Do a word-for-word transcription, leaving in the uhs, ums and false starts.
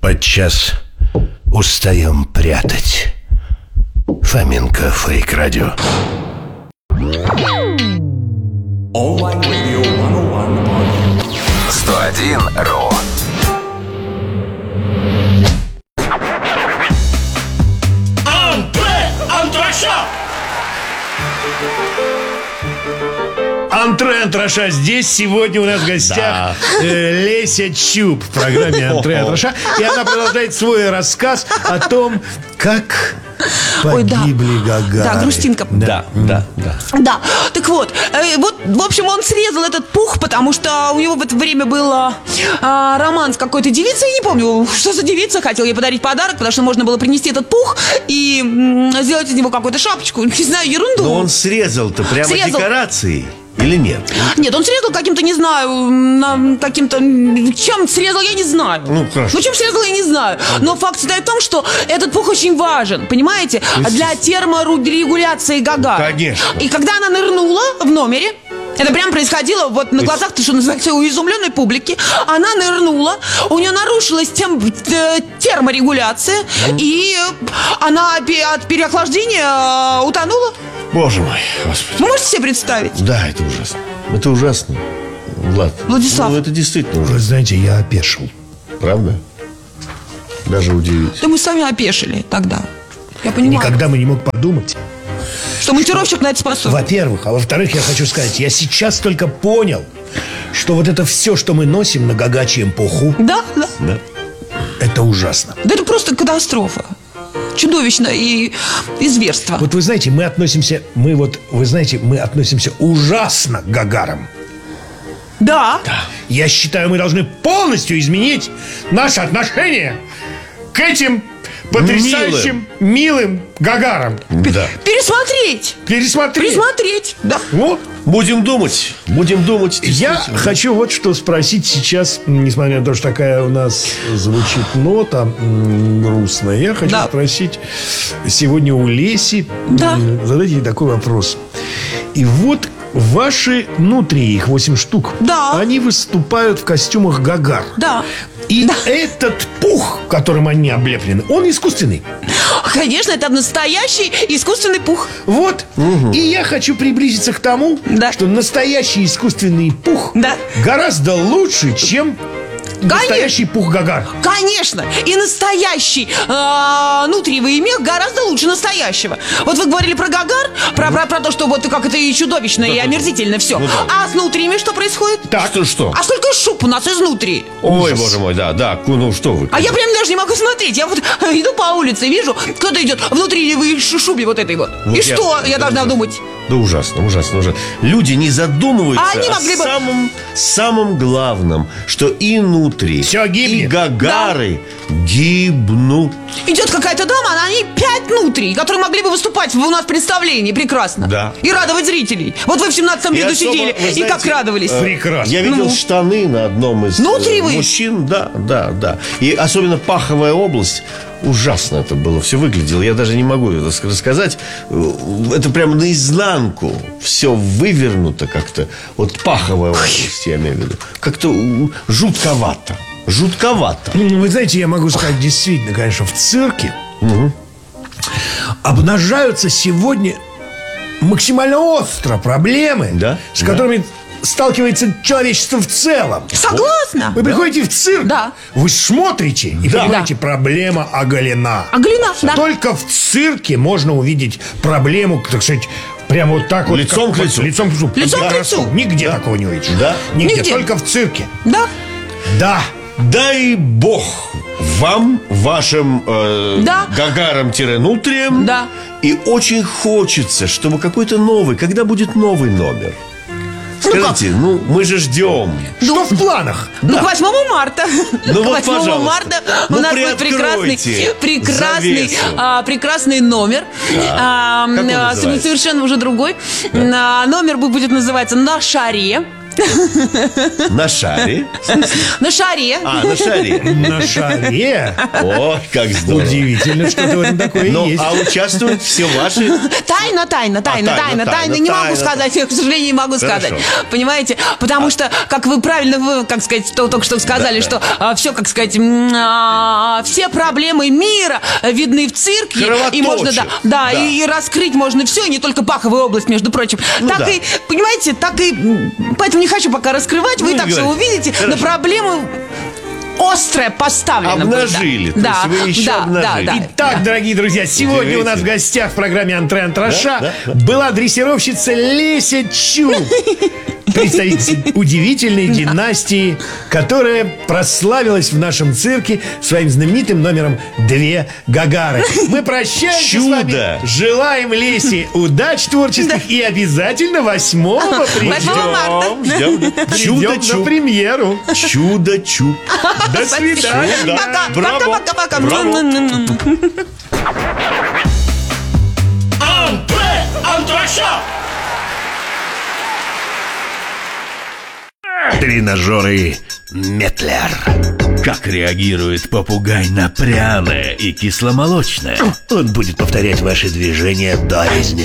подчас устаем прятать. Фоменко Фейк Радио. сто один ру. Антре Антраша здесь. Сегодня у нас в гостях да. э, Леся Чуб в программе Антре Антраша. И она продолжает свой рассказ о том, как погибли Ой, да. Гагары. Да, грустинка. Да, да, да. Да, так вот, э, вот, в общем, он срезал этот пух, потому что у него в это время был э, роман с какой-то девицей. Я не помню, что за девица, хотел ей подарить подарок, потому что можно было принести этот пух и м, сделать из него какую-то шапочку. Не знаю, ерунду. Но он срезал-то прямо срезал. Декорацией. Или нет? Нет, он срезал каким-то, не знаю, каким-то... Чем срезал, я не знаю. Ну, хорошо. Ну, чем срезал, я не знаю. Но факт состоит в том, что этот пух очень важен, понимаете? Для терморегуляции Гагары. Конечно. И когда она нырнула в номере, это прям происходило вот на глазах, что называется, у изумленной публики. Она нырнула, у нее нарушилась тем, терморегуляция, mm. и она от переохлаждения утонула. Боже мой, Господи. Вы можете себе представить? Да, это ужасно. Это ужасно, Влад. Владислав. Ну, это действительно ужасно. Вы знаете, я опешил. Правда? Даже удивительно. Да мы сами опешили тогда. Я понимаю. Никогда мы не мог подумать, что монтировщик на это способен. Во-первых, а во-вторых, я хочу сказать, я сейчас только понял, что вот это все, что мы носим на гагачьем пуху, да, да. Да. это ужасно. Да это просто катастрофа. Чудовищно и, и зверство. Вот вы знаете, мы относимся, мы вот, вы знаете, мы относимся ужасно к Гагарам. Да. Да. Я считаю, мы должны полностью изменить наше отношение к этим потрясающим, милым, милым Гагарам. Да. Пересмотреть. Пересмотреть. Пересмотреть. Да. Вот. Будем думать. Будем думать. Я хочу вот что спросить сейчас, несмотря на то, что такая у нас звучит нота м, грустная. Я хочу да. спросить сегодня у Леси, да. задать ей такой вопрос. И вот ваши нутрии, их восемь штук, да. они выступают в костюмах Гагар. Да. И да. этот пух, которым они облеплены, он искусственный. Конечно, это настоящий искусственный пух. Вот. Угу. И я хочу приблизиться к тому, да. что настоящий искусственный пух да. гораздо лучше, чем настоящий пух Гагар. Конечно. И настоящий э, нутриевый мех гораздо лучше настоящего. Вот вы говорили про Гагар, про, про, про то, что вот как это и чудовищно, да, и омерзительно все. Ну, да. А с нутриями что происходит? Так, что что? А сколько шуб у нас изнутри? Ой, Ужас. Боже мой, да, да, ну что вы. А я прям даже не могу смотреть. Я вот иду по улице, вижу, кто-то идет внутри в шубе вот этой вот. вот и я, что я должна ужасно. думать? Да ужасно, ужасно, ужасно. Люди не задумываются а они могли о бы... самом, самом главном, что и нутри, все гибнет. И Гагары да. гибнут. Идет какая-то дама, она не пять нутрий, которые могли бы выступать у нас в представлении прекрасно. Да. И радовать зрителей. Вот вы в семнадцатом году сидели, знаете, и как радовались. Э, прекрасно. Я видел ну. штаны на одном из Нутриевые. мужчин. Да, да, да. И особенно паховая область. Ужасно это было, все выглядело. Я даже не могу это рассказать. Это прямо наизнанку. Все вывернуто как-то. Вот паховая область, я имею в виду. Как-то жутковато. Жутковато. Вы знаете, я могу сказать, действительно, конечно, в цирке угу. обнажаются сегодня максимально остро проблемы, да? с да. которыми сталкивается человечество в целом. Согласна. Вы приходите в цирк, да. вы смотрите и да. понимаете, да. проблема оголена. Оголена, да. Только в цирке можно увидеть проблему, так сказать, прямо вот так вот. Лицом как, к лицу. Лицом к лицу. Лицом да. к лицу. Нигде да. такого не увидишь. Да. Нигде. Нигде. Только в цирке. Да. Да. Дай бог вам, вашим э, да. Гагарам-нутриям. Да. И очень хочется, чтобы какой-то новый, когда будет новый номер. Скажите, ну, ну мы же ждем. Что ну, в планах? Ну, да. к восьмому марта. Ну, к вот, восьмому марта ну, у нас будет прекрасный, прекрасный, а, прекрасный номер. Да. А, совершенно уже другой. Да. А, номер будет называться «На шаре». На шаре? На шаре. А, на шаре. На шаре? О, как здорово. Удивительно, что-то в этом такое Ну, есть. а участвуют все ваши... Тайна, тайна, тайна, А, тайна, тайна, тайна, тайна. Не могу тайна. сказать, я, к сожалению, не могу Хорошо. сказать. Понимаете? Потому что, как вы правильно, вы, как сказать, то- только что сказали, Да, что все, как сказать, м, а, все проблемы мира видны в цирке. И Кровоточат. можно, да, да, Да. И, и раскрыть можно все, и не только паховую область, между прочим. Ну так да. и, понимаете, так и... м, Поэтому не хочу пока раскрывать, вы Ну, и так не все говорите. увидите. Хорошо. Но проблема острая поставлена. будет, да. Обнажили, то Да, есть вы еще да, обнажили. да, да. Итак, дорогие друзья, сегодня у нас в Удивительно. гостях в программе «Антре Антраша» Да, да, была дрессировщица Леся Чуб, представитель удивительной династии, которая прославилась в нашем цирке своим знаменитым номером «Две Гагары». Мы прощаемся Чудо! с вами, желаем Лесе удач творческих и обязательно восьмого восьмого марта. Ждем, ждем. придем на Чудо-чуп. премьеру. Чудо-чуп. До свидания. Да. Пока, Браво. пока, пока, пока. Браво. Антре Антраша! Тренажеры Метлер. Как реагирует попугай на пряное и кисломолочное? Он будет повторять ваши движения до резни.